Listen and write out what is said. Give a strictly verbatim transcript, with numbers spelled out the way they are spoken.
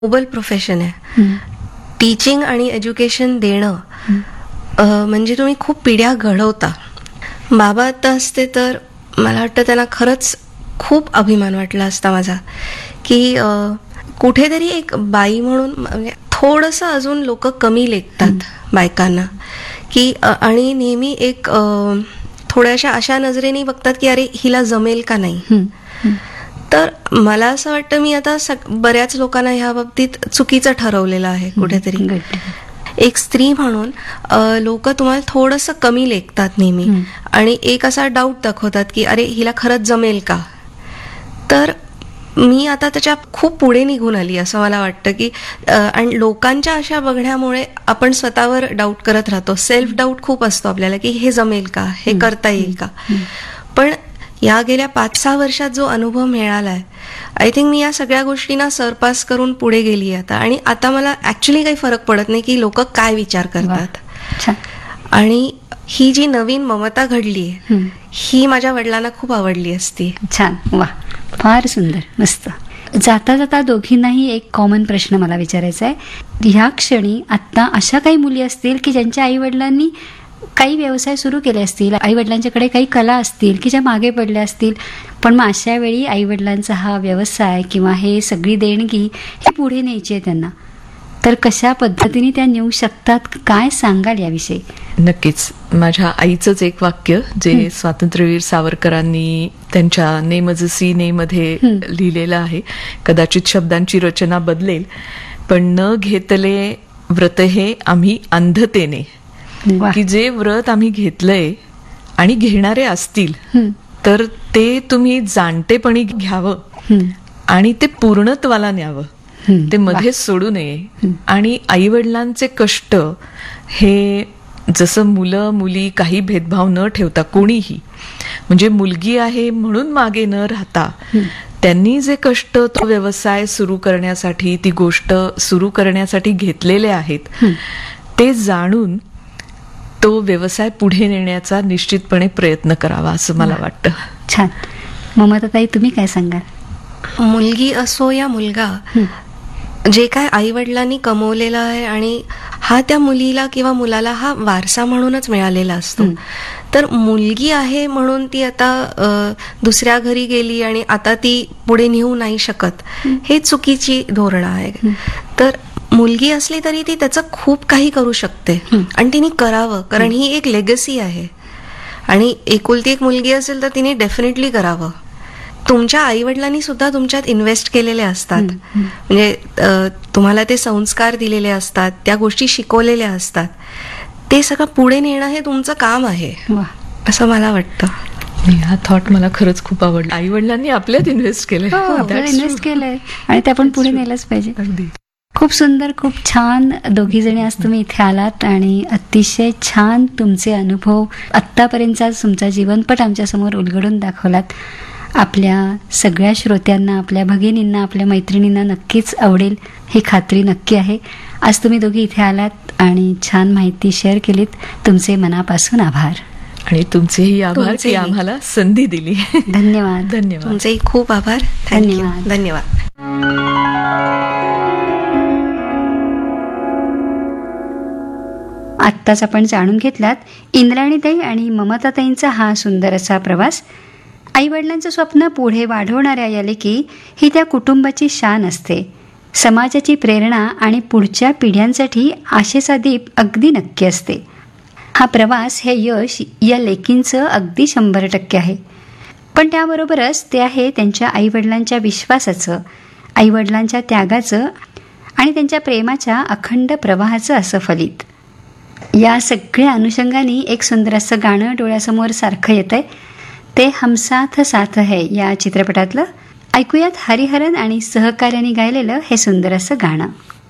Noble profession आहे. Teaching आणि education देणं अ, म्हणजे तुम्ही खूप पिढ्या घडवता. बाबा आता असते तर मला वाटतं त्यांना खरंच खूप अभिमान वाटला असता माझा, की अ, कुठेतरी एक बाई म्हणून म्हणजे थोडंसं अजून लोक कमी लेखतात बायकांना, की अ, आणि नेहमी एक अ, थोड्याशा अशा नजरेने बघतात की अरे हिला जमेल का नाही. तर मला असं वाटतं मी आता सग बऱ्याच लोकांना ह्या बाबतीत चुकीचं ठरवलेलं आहे कुठेतरी. एक स्त्री म्हणून लोक तुम्हाला थोडंसं कमी लेखतात नेहमी आणि एक असा डाऊट दाखवतात की अरे हिला खरंच जमेल का. तर मी आता त्याच्या खूप पुढे निघून आली असं मला वाटतं की अ, आणि लोकांच्या अशा बघण्यामुळे आपण स्वतःवर डाऊट करत राहतो. सेल्फ डाऊट खूप असतो आपल्याला की हे जमेल का, हे करता येईल का. पण या गेल्या पाच सहा वर्षात जो अनुभव मिळालाय, आय थिंक मी या सगळ्या गोष्टींना सरपास करून पुढे गेली आता. आणि आता मला ऍक्च्युली काही फरक पडत नाही की लोक काय विचार करतात. आणि ही जी नवीन ममता घडली आहे ही माझ्या वडिलांना खूप आवडली असती. छान, वा, फार सुंदर, मस्त. जाता जाता दोघींनाही एक कॉमन प्रश्न मला विचारायचा आहे. ह्या क्षणी आता अशा काही मुली असतील की ज्यांच्या आई वडिलांनी काही व्यवसाय सुरू केले असतील, आई वडिलांच्याकडे काही कला असतील की ज्या मागे पडल्या असतील, पण मग अशा वेळी आई वडिलांचा हा व्यवसाय किंवा हे सगळी देणगी ही पुढे न्यायची आहे त्यांना, तर कशा पद्धतीने त्या नेऊ शकतात, काय सांगाल याविषयी? नक्कीच. माझ्या आईचंच एक वाक्य जे स्वातंत्र्यवीर सावरकरांनी त्यांच्या नेमजसी नेमध्ये लिहिलेलं आहे. कदाचित शब्दांची रचना बदलेल, पण न घेतले व्रत हे आम्ही अंधतेने, की जे व्रत आम्ही घेतलंय आणि घेणारे असतील तर ते तुम्ही जाणतेपणी घ्यावं आणि ते पूर्णत्वाला न्यावं, ते मध्येच सोडू नये. आणि आई वडिलांचे कष्ट हे जसं मुलं मुली काही भेदभाव न ठेवता कोणीही, म्हणजे मुलगी आहे म्हणून मागे न राहता त्यांनी जे कष्ट तो व्यवसाय सुरू करण्यासाठी, ती गोष्ट सुरू करण्यासाठी घेतलेले आहेत, ते जाणून तो व्यवसाय पुढे नेण्याचा निश्चितपणे प्रयत्न करावा असं मला वाटतं. छान. ममताताई, तुम्ही काय सांगाल? मुलगी असो या मुलगा, जे काय आई वडिलांनी कमवलेलं आहे आणि हा त्या मुलीला किंवा मुलाला हा वारसा म्हणूनच मिळालेला असतो. तर मुलगी आहे म्हणून ती आता अ, दुसऱ्या घरी गेली आणि आता ती पुढे नेऊ नाही शकत, हे चुकीची धोरणं आहे. तर मुलगी असली तरी ती त्याचं खूप काही करू शकते आणि तिने करावं, कारण ही एक लेगसी आहे. आणि एकुलती एक मुलगी असेल तर तिने डेफिनेटली करावं. तुमच्या आई वडिलांनी सुद्धा तुमच्यात इन्व्हेस्ट केलेले असतात, म्हणजे तुम्हाला ते संस्कार दिलेले असतात, त्या गोष्टी शिकवलेल्या असतात, ते सगळं पुढे नेणं हे तुमचं काम आहे असं मला वाटतं. हा थॉट मला खरंच खूप आवडला. आई वडिलांनी आपल्यात इन्व्हेस्ट केलंय, इन्व्हेस्ट केलंय आणि ते आपण पुढे नेलंच पाहिजे. अगदी खूप सुंदर, खूप छान. दोघी जणी आज तुम्ही इथे आलात आणि अतिशय छान तुमचे अनुभव, आत्तापर्यंतचा तुमचा जीवनपट आमच्यासमोर उलगडून दाखवलात. आपल्या सगळ्या श्रोत्यांना, आपल्या भगिनींना, आपल्या मैत्रिणींना नक्कीच आवडेल ही खात्री नक्की आहे. आज तुम्ही दोघी इथे आलात आणि छान माहिती शेअर केलीत. तुमचे मनापासून आभार. आणि तुमचेही आभार की आम्हाला संधी दिली. धन्यवाद. धन्यवाद. तुमचेही खूप आभार. धन्यवाद. धन्यवाद. आत्ताच आपण जाणून घेतलात इंद्राणीताई आणि ममताताईंचा हा सुंदर असा प्रवास. आईवडिलांचं स्वप्न पुढे वाढवणाऱ्या या लेकी ही त्या कुटुंबाची शान असते, समाजाची प्रेरणा आणि पुढच्या पिढ्यांसाठी आशेचा दीप अगदी नक्की असते. हा प्रवास, हे यश या लेकींचं अगदी शंभर टक्के आहे. पण त्याबरोबरच ते आहे त्यांच्या आईवडिलांच्या विश्वासाचं, आईवडिलांच्या त्यागाचं आणि त्यांच्या प्रेमाच्या अखंड प्रवाहाचं असं फलित. या सगळ्या अनुषंगाने एक सुंदर असं गाणं डोळ्यासमोर सारखं येतंय. ते हम साथ साथ है या चित्रपटातलं. ऐकूयात हरिहरन आणि सहकार्याने गायलेलं हे सुंदर असं गाणं.